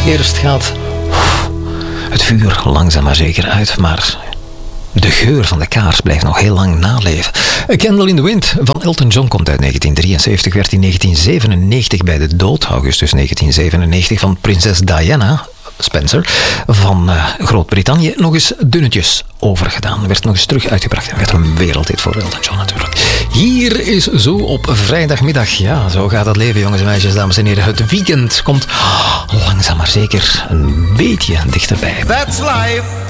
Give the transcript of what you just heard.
Eerst gaat het vuur langzaam maar zeker uit, maar de geur van de kaars blijft nog heel lang naleven. A Candle in the Wind van Elton John komt uit 1973, werd in 1997 bij de dood, augustus 1997, van prinses Diana Spencer van Groot-Brittannië nog eens dunnetjes overgedaan. Werd nog eens terug uitgebracht en werd een wereldhit voor Elton John natuurlijk. Hier is zo op vrijdagmiddag. Ja, zo gaat het leven, jongens en meisjes, dames en heren. Het weekend komt langzaam maar zeker een beetje dichterbij. That's life.